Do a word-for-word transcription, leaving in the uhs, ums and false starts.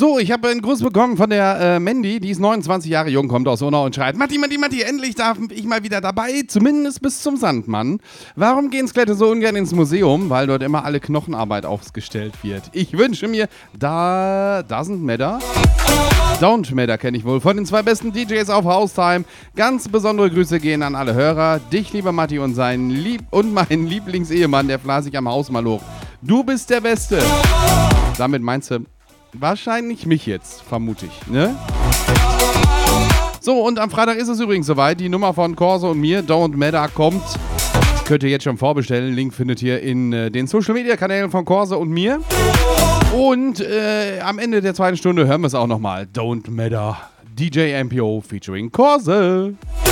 So, ich habe einen Gruß bekommen von der äh, Mandy, die ist neunundzwanzig Jahre jung, kommt aus Unna und schreit: Matti, Matti, Matti, endlich darf ich mal wieder dabei, zumindest bis zum Sandmann. Warum gehen Skelette so ungern ins Museum? Weil dort immer alle Knochenarbeit aufgestellt wird. Ich wünsche mir, da doesn't matter. Don't Matter kenne ich wohl. Von den zwei besten D Js auf Haustime. Ganz besondere Grüße gehen an alle Hörer. Dich, lieber Matti, und seinen Lieb und meinen Lieblingsehemann, der fleißig am Haus mal hoch. Du bist der Beste. Damit meinst du wahrscheinlich mich jetzt, vermute ich, ne? So, und am Freitag ist es übrigens soweit. Die Nummer von Corso und mir, Don't Matter, kommt. Das könnt ihr jetzt schon vorbestellen. Link findet ihr in äh, den Social-Media-Kanälen von Corso und mir. Und äh, am Ende der zweiten Stunde hören wir es auch nochmal. Don't Matter. D J M P O featuring Corso.